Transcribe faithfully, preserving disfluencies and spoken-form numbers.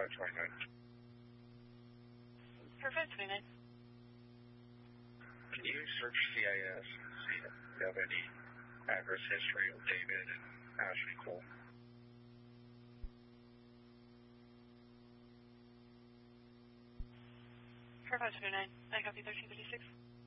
five twenty-nine. For five twenty-nine. Can you search C I S and see if you have any address history of David and Ashley Cole? For five twenty-nine. I copy thirteen fifty-six.